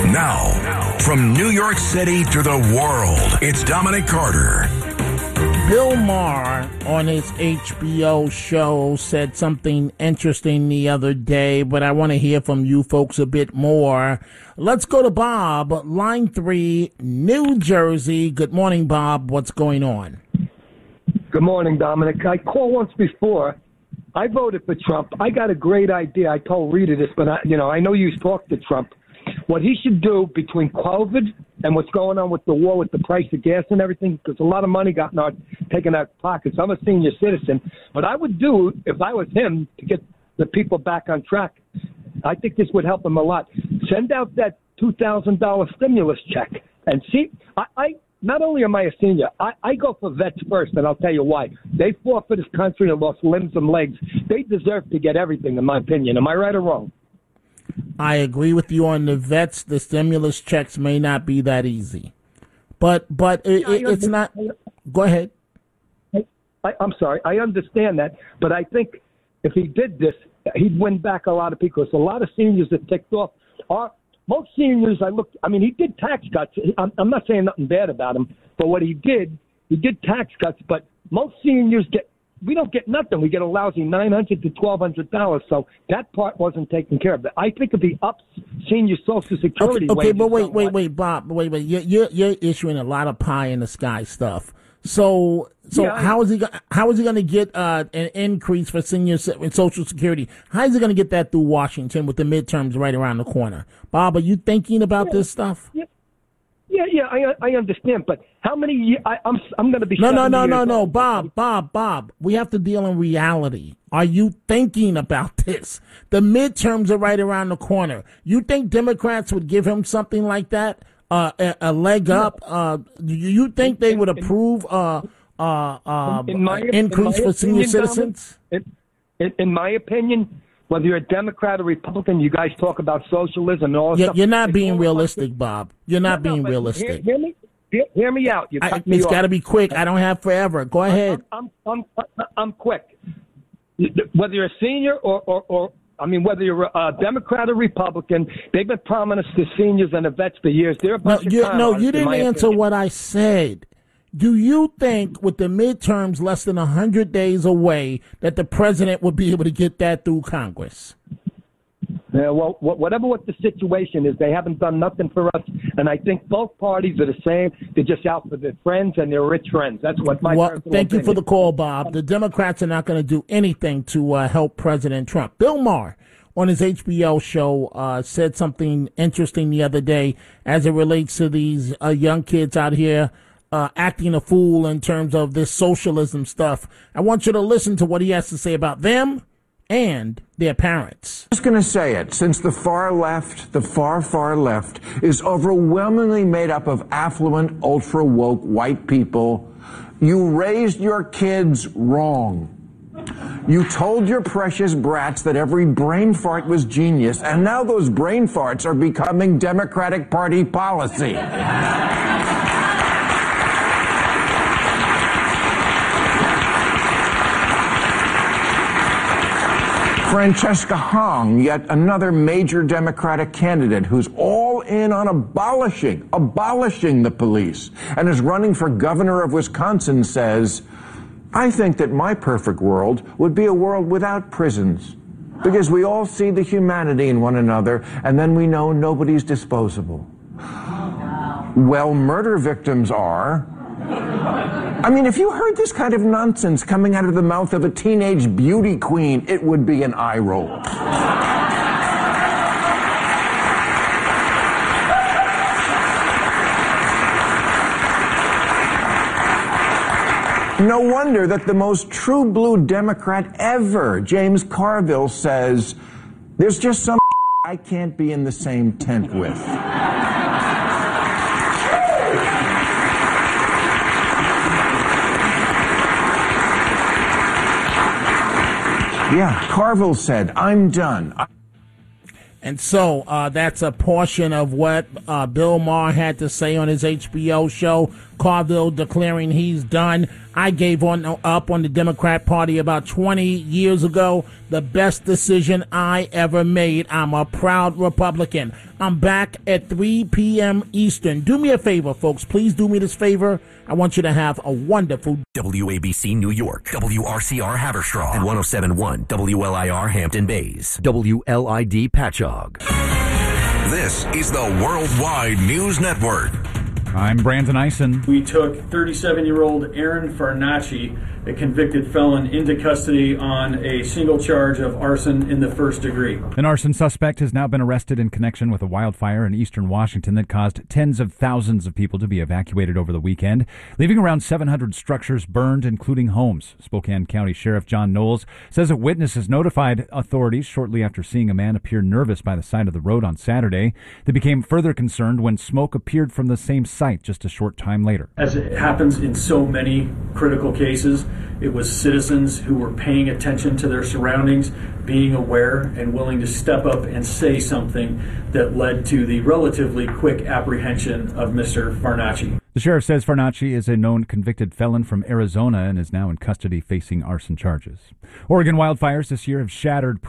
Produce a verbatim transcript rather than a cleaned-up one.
Now, from New York City to the world, it's Dominic Carter. Bill Maher on his H B O show said something interesting the other day, but I want to hear from you folks a bit more. Let's go to Bob, line three, New Jersey. Good morning, Bob. What's going on? Good morning, Dominic. I called once before. I voted for Trump. I got a great idea. I told Rita this, but I, you know, I know you talked to Trump. What he should do between COVID and what's going on with the war, with the price of gas and everything, because a lot of money got not taken out of pockets. I'm a senior citizen. What I would do if I was him to get the people back on track, I think this would help him a lot. Send out that two thousand dollars stimulus check and see. I, I not only am I a senior, I, I go for vets first, and I'll tell you why. They fought for this country and lost limbs and legs. They deserve to get everything, in my opinion. Am I right or wrong? I agree with you on the vets. The stimulus checks may not be that easy, but but it, it, it's not. Go ahead. I, I'm sorry. I understand that, but I think if he did this, he'd win back a lot of people. Because a lot of seniors that ticked off are most seniors. I looked. I mean, he did tax cuts. I'm, I'm not saying nothing bad about him, but what he did, he did tax cuts. But most seniors get. We don't get nothing. We get a lousy nine hundred to twelve hundred dollars. So that part wasn't taken care of. But I think if he ups senior Social Security, okay, okay but wait, wait, what, wait, Bob, wait, wait. You're, you're you're issuing a lot of pie in the sky stuff. So so yeah, how is he go- how is he going to get uh, an increase for senior Social Security? How is he going to get that through Washington with the midterms right around the corner? Bob, are you thinking about yeah, this stuff? Yeah. Yeah, yeah, I I understand, but how many years? I, I'm I'm going to be no, no, no, no, years no, old. Bob, Bob, Bob. We have to deal in reality. Are you thinking about this? The midterms are right around the corner. You think Democrats would give him something like that, uh, a, a leg up? Uh, do you think they would approve uh, uh, uh, in my, increase in my for senior opinion, citizens? In, in, in my opinion. Whether you're a Democrat or Republican, you guys talk about socialism and all that You're, stuff. you're not It's being all realistic, about, Bob. You're not no, being no, realistic. Hear, hear me, hear, hear me out. You I, cut me it's got to off. be quick. I don't have forever. Go ahead. I'm, I'm, I'm, I'm quick. Whether you're a senior or, or, or I mean, whether you're a Democrat or Republican, they've been promising the seniors and the vets for years. They're a bunch no, you, of no, con you artists, in didn't my answer opinion. what I said. Do you think with the midterms less than one hundred days away that the president would be able to get that through Congress? Yeah, well, whatever what the situation is, they haven't done nothing for us, and I think both parties are the same. They're just out for their friends and their rich friends. That's what my well, personal thank you opinion. for the call, Bob. The Democrats are not going to do anything to uh, help President Trump. Bill Maher on his H B O show uh, said something interesting the other day as it relates to these uh, young kids out here uh, acting a fool in terms of this socialism stuff. I want you to listen to what he has to say about them and their parents. I'm just going to say it. Since the far left, the far, far left, is overwhelmingly made up of affluent, ultra-woke white people, you raised your kids wrong. You told your precious brats that every brain fart was genius, and now those brain farts are becoming Democratic Party policy. Francesca Hong, yet another major Democratic candidate who's all in on abolishing, abolishing the police, and is running for governor of Wisconsin, says, I think that my perfect world would be a world without prisons, because we all see the humanity in one another, and then we know nobody's disposable. Well, murder victims are. I mean, if you heard this kind of nonsense coming out of the mouth of a teenage beauty queen, it would be an eye roll. No wonder that the most true blue Democrat ever, James Carville, says, there's just some I can't be in the same tent with. Yeah, Carville said, I'm done. I- And so uh, that's a portion of what uh, Bill Maher had to say on his H B O show. Carville declaring he's done. I gave on up on the Democrat Party about twenty years ago. The best decision I ever made. I'm a proud Republican. I'm back at three p.m. Eastern. Do me a favor, folks. Please do me this favor. I want you to have a wonderful W A B C New York, W R C R Haverstraw, and one oh seven point one W L I R Hampton Bays, W L I D Patchogue. This is the Worldwide News Network. I'm Brandon Eisen. We took thirty-seven-year-old Aaron Farnacci, a convicted felon, into custody on a single charge of arson in the first degree. An arson suspect has now been arrested in connection with a wildfire in eastern Washington that caused tens of thousands of people to be evacuated over the weekend, leaving around seven hundred structures burned, including homes. Spokane County Sheriff John Knowles says a witness has notified authorities shortly after seeing a man appear nervous by the side of the road on Saturday. They became further concerned when smoke appeared from the same site just a short time later. As it happens in so many critical cases, it was citizens who were paying attention to their surroundings, being aware and willing to step up and say something that led to the relatively quick apprehension of Mister Farnacci. The sheriff says Farnacci is a known convicted felon from Arizona and is now in custody facing arson charges. Oregon wildfires this year have shattered